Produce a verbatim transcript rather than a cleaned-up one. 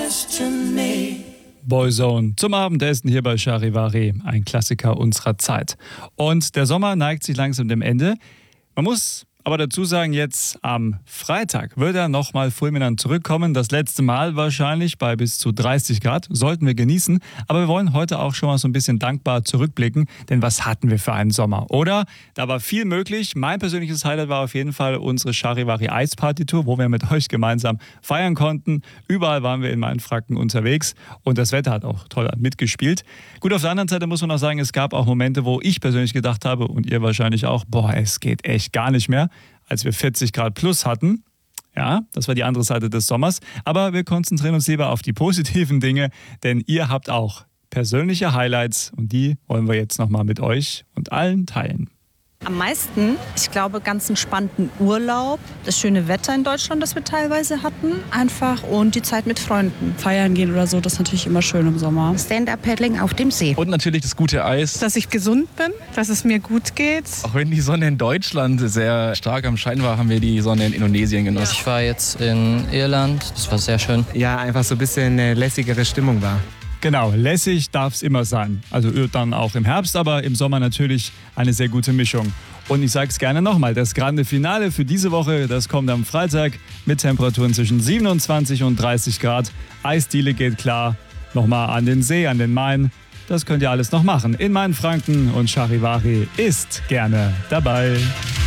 Boyzone zum Abendessen hier bei Charivari, ein Klassiker unserer Zeit. Und der Sommer neigt sich langsam dem Ende. Man muss aber dazu sagen, jetzt am Freitag wird er nochmal fulminant zurückkommen. Das letzte Mal wahrscheinlich bei bis zu dreißig Grad. Sollten wir genießen. Aber wir wollen heute auch schon mal so ein bisschen dankbar zurückblicken. Denn was hatten wir für einen Sommer, oder? Da war viel möglich. Mein persönliches Highlight war auf jeden Fall unsere Charivari Eisparty-Tour, wo wir mit euch gemeinsam feiern konnten. Überall waren wir in Mainfranken unterwegs. Und das Wetter hat auch toll mitgespielt. Gut, auf der anderen Seite muss man auch sagen, es gab auch Momente, wo ich persönlich gedacht habe, und ihr wahrscheinlich auch, boah, es geht echt gar nicht mehr, als wir vierzig Grad plus hatten. Ja, das war die andere Seite des Sommers. Aber wir konzentrieren uns lieber auf die positiven Dinge, denn ihr habt auch persönliche Highlights und die wollen wir jetzt nochmal mit euch und allen teilen. Am meisten, ich glaube, ganz entspannten Urlaub, das schöne Wetter in Deutschland, das wir teilweise hatten, einfach, und die Zeit mit Freunden. Feiern gehen oder so, das ist natürlich immer schön im Sommer. Stand-up-Paddling auf dem See. Und natürlich das gute Eis. Dass ich gesund bin, dass es mir gut geht. Auch wenn die Sonne in Deutschland sehr stark am Schein war, haben wir die Sonne in Indonesien genossen. Ich war jetzt in Irland, das war sehr schön. Ja, einfach so ein bisschen eine lässigere Stimmung war. Genau, lässig darf es immer sein. Also dann auch im Herbst, aber im Sommer natürlich eine sehr gute Mischung. Und ich sage es gerne nochmal, das grande Finale für diese Woche, das kommt am Freitag mit Temperaturen zwischen siebenundzwanzig und dreißig Grad. Eisdiele geht klar, nochmal an den See, an den Main. Das könnt ihr alles noch machen in Mainfranken und Charivari ist gerne dabei.